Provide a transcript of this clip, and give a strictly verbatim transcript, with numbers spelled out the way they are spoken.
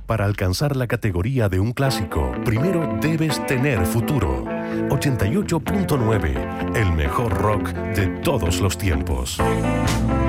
Para alcanzar la categoría de un clásico, primero debes tener futuro. ochenta y ocho punto nueve, el mejor rock de todos los tiempos.